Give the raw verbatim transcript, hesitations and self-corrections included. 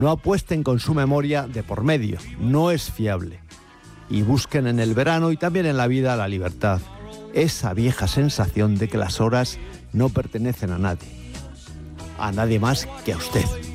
No apuesten con su memoria de por medio, no es fiable. Y busquen en el verano y también en la vida la libertad, esa vieja sensación de que las horas no pertenecen a nadie, a nadie más que a usted.